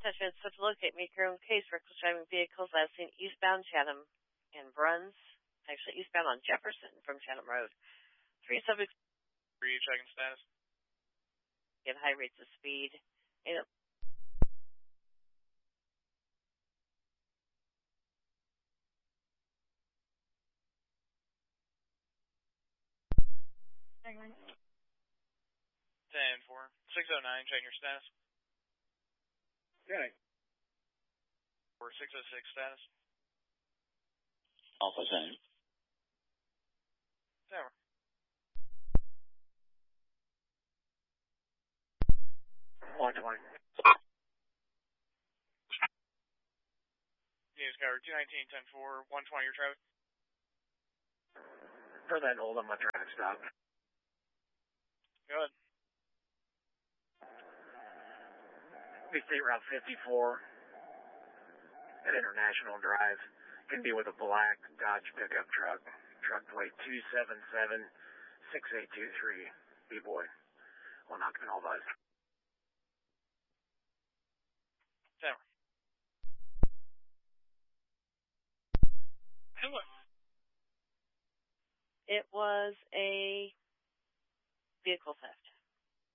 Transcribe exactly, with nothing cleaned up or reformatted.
Attachment set to locate. Make your own case. Reckless driving vehicles last seen eastbound Chatham and Bruns. Actually, eastbound on Jefferson from Chatham Road. Three subjects. Three checking status. At high rates of speed. And ten four. six oh nine, checking your status. Okay. Or six oh six status. Alpha same. Tower. one twenty. News cover two nineteen, ten four, one twenty your traffic. For that hold on my traffic stop. Go ahead. Be State Route fifty-four at International Drive. Can be with a black Dodge pickup truck. Truck plate two seven seven six eight two three. B-boy. One occupant all buzz. Tower. Hello. it was a vehicle theft.